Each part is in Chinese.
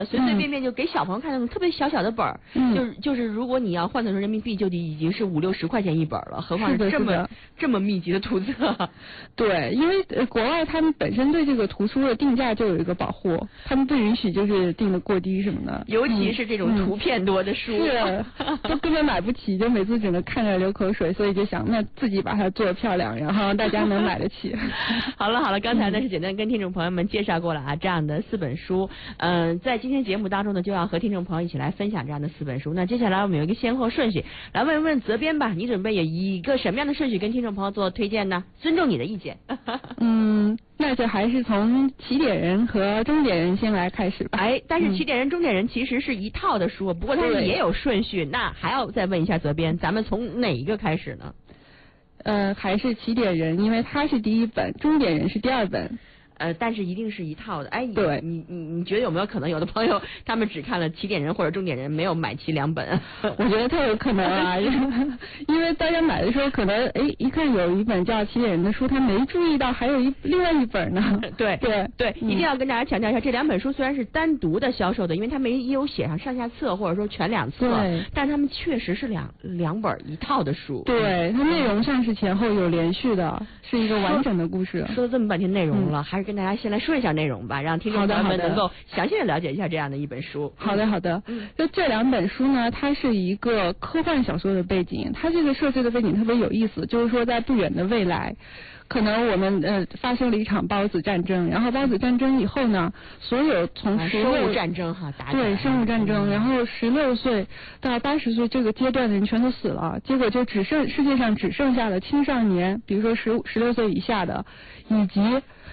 随随便便就给小朋友看那种特别小小的本儿，就是如果你要换算成人民币，就得已经是5、60块钱一本了，何况是这么密集的图册。 对，因为国外他们本身对这个图书的定价就有一个保护，他们不允许就是定的过低什么的， 尤其是这种图片多的书， 是就根本买不起，就每次只能看着流口水，所以就想那自己把它做漂亮，然后大家能买得起。 好了，刚才呢是简单跟听众朋友们介绍过了啊，这样的4本书，在今天节目当中呢，就要和听众朋友一起来分享这样的4本书。那接下来我们有一个先后顺序，来问问责编吧，你准备以一个什么样的顺序跟听众朋友做推荐呢？尊重你的意见。 那就还是从起点人和终点人先来开始吧。 但是起点人、终点人其实是一套的书，不过它也有顺序。那还要再问一下责编，咱们从哪一个开始呢？ 还是起点人，因为它是第1本，终点人是第2本。 但是一定是一套的。 对， 你觉得有没有可能有的朋友他们只看了起点人或者终点人，没有买齐2本？ 我觉得特有可能啊，因为大家买的时候可能一看有一本叫起点人的书，他没注意到还有另外一本呢。 对，一定要跟大家强调一下，这2本书虽然是单独的销售的，因为它没有写上上下册或者说全2册，但是他们确实是两本一套的书。 对，它内容上是前后有连续的，是一个完整的故事。 说了这么半天内容了，还是跟大家先来说一下内容吧，让听众朋友们能够详细的了解一下这样的一本书。 好的。就这2本书呢，它是一个科幻小说的背景，它这个设置的背景特别有意思，就是说在不远的未来，可能我们发生了一场孢子战争，然后孢子战争以后呢，所有从生物战争对生物战争，然后16岁到80岁这个阶段的人全都死了，结果就世界上只剩下了青少年，比如说16岁以下的，以及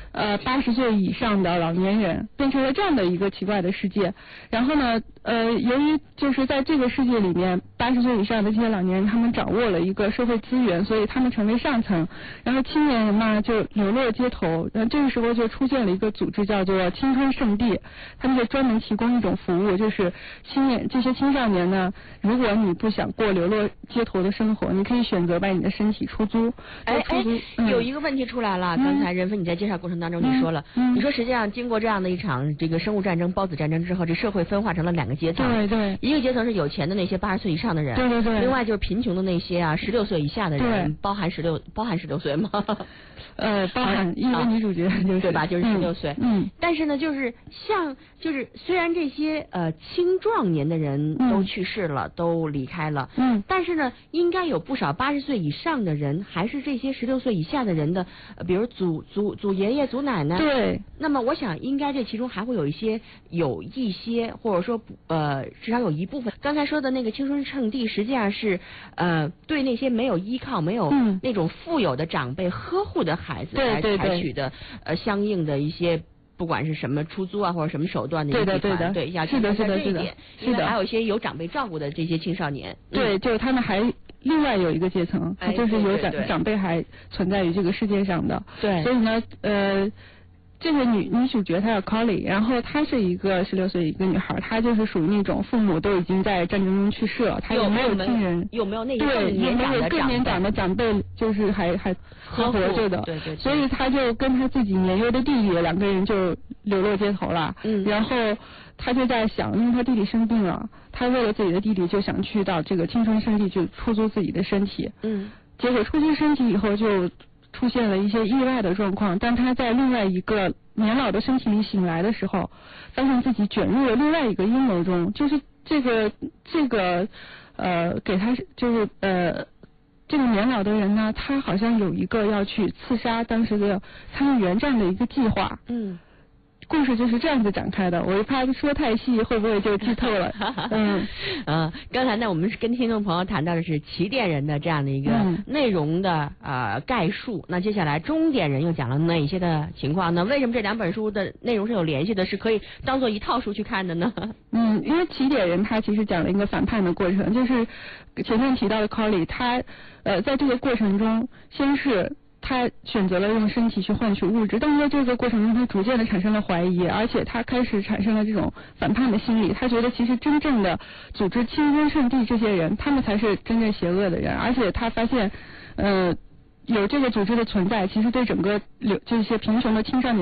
80岁以上的老年人，变成了这样的一个奇怪的世界。然后呢，由于就是在这个世界里面，80岁以上的这些老年人，他们掌握了一个社会资源，所以他们成为上层，然后青年人嘛就流落街头。这个时候就出现了一个组织叫做青春圣地，他们就专门提供一种服务，就是这些青少年呢，如果你不想过流落街头的生活，你可以选择把你的身体出租。 有一个问题出来了，刚才任飞你在介绍过程当中你说了，你说实际上经过这样的一场这个生物战争、孢子战争之后，这社会分化成了2个阶层。 对， 一个阶层是有钱的那些80岁以上的人， 对， 另外就是贫穷的那些16岁以下的人，包含16岁吗？ 包含一个女主角就是对吧？就是16岁。但是呢，就是虽然这些青壮年的人都去世了，都离开了，但是呢，应该有不少80岁以上的人，还是这些16岁以下的人的，比如祖爷爷、祖奶奶。 对。 那么我想，应该这其中还会有一些，或者说至少有一部分。刚才说的那个青春圣地，实际上是对那些没有依靠、没有那种富有的长辈呵护的孩子来采取的相应的一些。不管是什么出租啊，或者什么手段的一个集团，对，要强调一下这一点，因为还有一些有长辈照顾的这些青少年， 对，就是他们还另外有一个阶层，就是有长辈还存在于这个世界上的， 对， 所以呢，这个女主角她叫 Colly， 然后她是一个16岁一个女孩，她就是属于那种父母都已经在战争中去世了，她也没有亲人， 有没有那一对，有没有更年长的长辈，就是还活着的， 对， 所以她就跟她自己年幼的弟弟2个人就流落街头了，然后她就在想，因为她弟弟生病了，她为了自己的弟弟就想去到这个青春圣地去出租自己的身体，结果出租身体以后就出现了一些意外的状况，但他在另外一个年老的身体里醒来的时候，发现自己卷入了另外一个阴谋中，就是这个给他就是这个年老的人呢，他好像有一个要去刺杀当时的参议员这样的一个计划。故事就是这样子展开的，我怕说太细会不会就剧透了？ 刚才呢我们是跟听众朋友谈到的是起点人的这样的一个内容的概述，那接下来终点人又讲了哪些的情况呢？为什么这2本书的内容是有联系的，是可以当做一套书去看的呢？ 因为起点人他其实讲了一个反叛的过程，就是前面提到的 Colly， 他在这个过程中先是他选择了用身体去换取物质，但是在这个过程中他逐渐的产生了怀疑，而且他开始产生了这种反叛的心理，他觉得其实真正的组织青春圣地这些人，他们才是真正邪恶的人，而且他发现有这个组织的存在，其实对整个这些贫穷的青少年